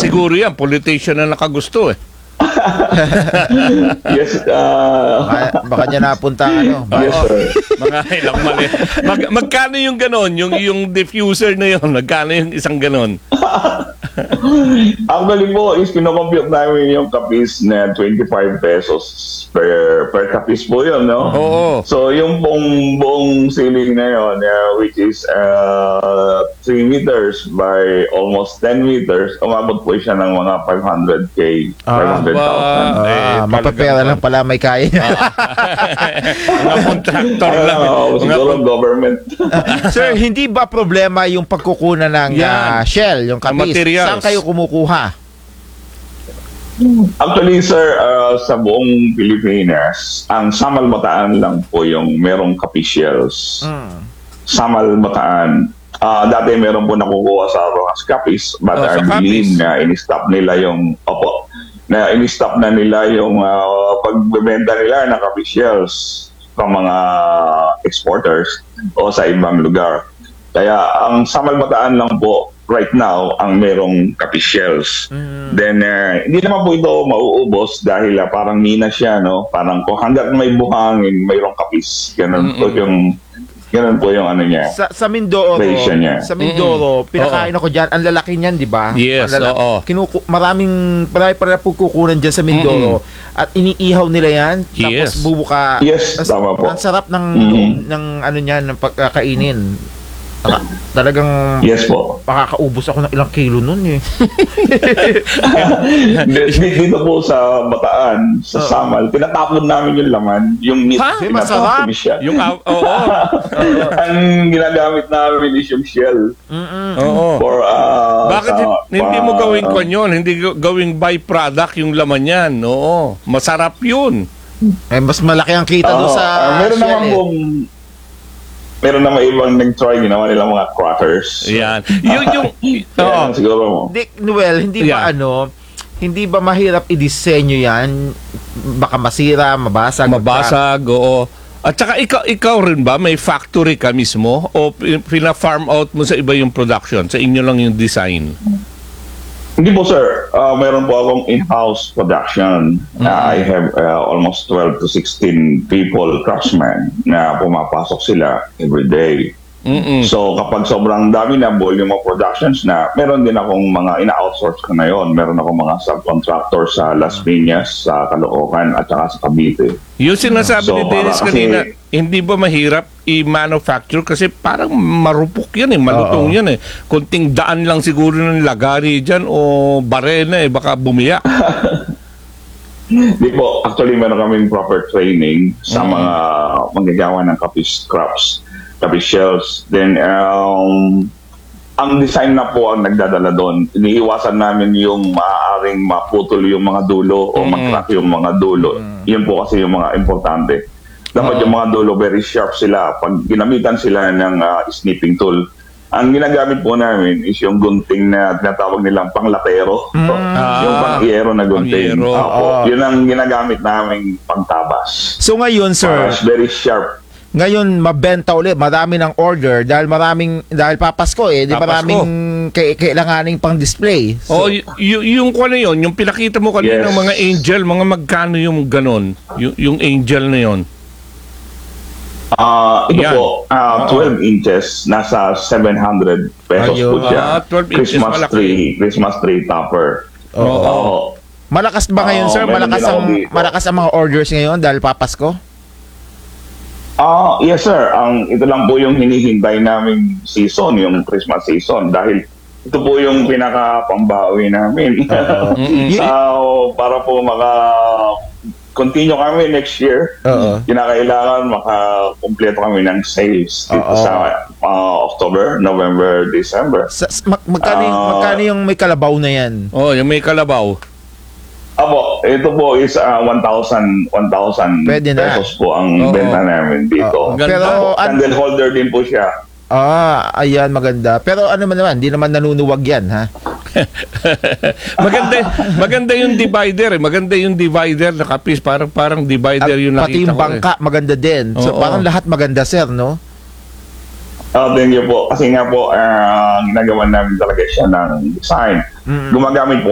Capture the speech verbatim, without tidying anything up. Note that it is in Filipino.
siguro yan, politician na nakagusto eh. Yes, uh, Baka, baka niya napunta ano. yes, sir. Mga ilang mali. Mag, magkano yung ganon? Yung, yung diffuser na yun, magkano yung isang ganon? Actually po, is kinocompute namin yung kapis na twenty-five pesos per per kapis po yun, no? Oo. So, yung buong, buong ceiling na yun, uh, which is uh, three meters by almost ten meters, umabot po siya ng mga five hundred K, five hundred thousand. Ba- eh, Ah, mapapera talagang- lang pala may kaya niya. Mga contractor lang. Uh, Mga siguro kon- government. Sir, hindi ba problema yung pagkukunan ng Yan. ah, shell, yung Ang kapis? materials. Saan kayo kumukuha? Actually, sir, uh, sa buong Pilipinas, ang Samal Bataan lang po yung merong kapis shells. Mm. Samal Bataan. Ah, dati meron po nakukuha sa Rojas Capis, but Oh, I sa believe Capiz. na in-stop nila yung, opo, na in-stop na nila yung uh, pagbebenta nila ng kapis shells sa mga exporters o sa ibang lugar. Kaya ang Samal Bataan lang po right now ang merong kapis shells. Mm. Then uh, hindi naman po ito mauubos dahil uh, parang mina siya, no? Parang kung hanggat may buhangin, mayroong kapis. Ganun po Mm-mm. yung ganun po yung ano niya. Sa, sa Mindoro, Creation niya. sa Mindoro, pinakain ako dyan. Ang lalaki niyan, di ba? Yes, Ang lala- oo. Kinuku- maraming, marami pala pagkukunan dyan sa Mindoro. At iniihaw nila yan. Tapos Yes. bubuka. Yes, Tas- tama po. Ang sarap ng, Mhm. ng ano niyan, ng pagkakainin. Taka- Talagang Yes po. makakaubos ako ng ilang kilo nun eh. D- Dito po sa Bataan, sa Oo. Samal, tinatapon namin yung laman, yung meat, Ha? Masarap. tinatapon siya. Yung, ah, oo. Ang ginagamit namin is yung shell Mm-mm. Oo. for uh, Bakit sa- hin- hindi mo pa- gawing kon yun? Hindi ga- gawing byproduct yung laman yan? Oo. Masarap yun. Eh, mas malaki ang kita doon Oo. sa Ah, meron shell naman eh. pong meron naman ibang nag-try, ginawa nilang mga crackers. Yan. Yung, yung, oo. Yan, siguro mo. Di, Noel, hindi ba Yeah. ano, hindi ba mahirap i-disenyo yan? Baka masira, mabasag. Mabasag, oo. At saka ikaw, ikaw rin ba, may factory ka mismo? O pi- pina-farm out mo sa iba yung production? Sa inyo lang yung design? Hindi po, sir. Uh, meron po akong in-house production. Uh, I have uh, almost twelve to sixteen people, craftsmen, na pumapasok sila every day. Mm-mm. So, kapag sobrang dami na volume of productions na, meron din akong mga ina-outsource ko na yon. Meron akong mga subcontractor sa Las Piñas, sa Caloocan, at saka sa Cavite. Yung sinasabi So, ni Dennis para kasi- kanina, hindi ba mahirap i-manufacture? Kasi parang marupok yan eh, malutong Oo. yan eh. Kunting daan lang siguro ng lagari dyan o barena eh, baka bumiya. Di po, actually meron kaming proper training sa mga manggagawa ng coffee scraps, coffee shells. Then, um, ang design na po ang nagdadala doon. Iniiwasan namin yung maaaring maputol yung mga dulo o Mm. mag-crack yung mga dulo. Yun po kasi yung mga importante. Dapat Oo. yung mga dulo very sharp sila. Pag ginamitan sila ng ah, snipping tool, ang ginagamit po namin is yung gunting na tinatawag nilang panglatero. Yung pang-iyero na gunting. Pang-iyero. Opo. Oo. Yun ang ginagamit namin pangtabas. So ngayon, sir, Para very sharp. ngayon mabenta ulit, marami ng order dahil maraming, dahil papasko eh, di Papasko. maraming kay, kailanganing pang display. O y- y- yung kung ano yun, yung pinakita mo kanina Yes. ng mga angel, mga magkano yung ganon? Yung, yung angel na yun? Ah, ito Yan. po, ah, twelve inches, nasa seven hundred pesos Ayun. po siya. Ah, twelve inches, Christmas malaki. tree, Christmas tree topper. Oo. Oo. Malakas ba ngayon, Oo, sir? meron Malakas din ako ang, dito. malakas ang mga orders ngayon dahil papasko? Ah, yes sir. Ang ito lang po yung hinihintay naming season, yung Christmas season, dahil ito po yung pinaka pambawi namin. Mm-mm. So, para po maka continue kami next year. Oo. Kinakailangan makakumpleto kami ng sales dito Oo. sa ah, October, November, December. Sa, s- mag, magkano, yung, Ah. magkano yung may kalabaw na yan? Oh, yung may kalabaw. Apo, ito po is ah, one thousand Pwede na. pesos po ang Oo. benta namin dito. Oo. Ganda. Pero, an- Candle holder din po siya. ah, ayan, maganda. Pero ano man naman, hindi naman nanunuwag yan, ha? maganda maganda yung divider eh. Maganda yung divider na kapis. Parang parang divider yung At pati nakita yung ko eh. bangka, maganda din. So, Oo. parang lahat maganda, sir, no? Oh, thank you po. Kasi nga po, ah, ginagawa namin talaga siya ng design. Mm. Gumagamit po